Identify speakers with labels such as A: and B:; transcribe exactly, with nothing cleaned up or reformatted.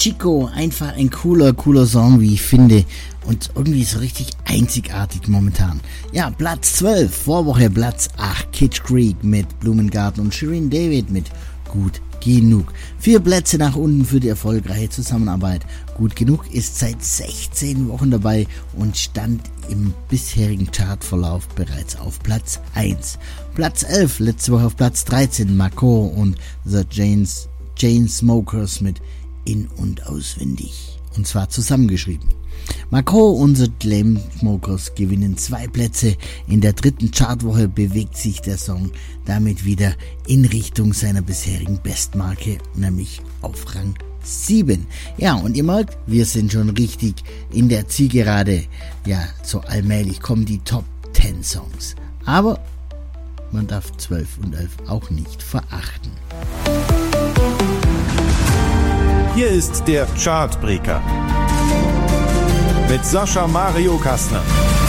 A: Chico, einfach ein cooler, cooler Song, wie ich finde. Und irgendwie so richtig einzigartig momentan. Ja, Platz zwölf, Vorwoche Platz acht, Kitsch Creek mit Blumengarten und Shirin David mit Gut Genug. Vier Plätze nach unten für die erfolgreiche Zusammenarbeit. Gut Genug ist seit sechzehn Wochen dabei und stand im bisherigen Chartverlauf bereits auf Platz eins. Platz elf, letzte Woche auf Platz dreizehn, Marco und The Janes, Chainsmokers mit In- und Auswendig. Und zwar zusammengeschrieben. Marco und The Chainsmokers gewinnen zwei Plätze. In der dritten Chartwoche bewegt sich der Song damit wieder in Richtung seiner bisherigen Bestmarke, nämlich auf Rang sieben. Ja, und ihr merkt, wir sind schon richtig in der Zielgerade. Ja, so allmählich kommen die Top zehn Songs. Aber man darf zwölf und elf auch nicht verachten.
B: Hier ist der Chartbreaker mit Sascha Mario Kastner.